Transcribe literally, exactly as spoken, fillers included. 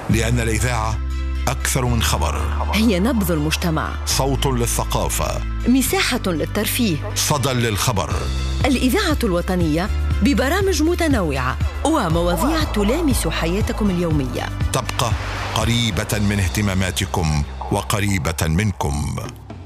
لأن الإذاعة أكثر من خبر، هي نبض المجتمع، صوت للثقافة، مساحة للترفيه، صدى للخبر. الإذاعة الوطنية ببرامج متنوعة ومواضيع تلامس حياتكم اليومية، تبقى قريبة من اهتماماتكم وقريبة منكم.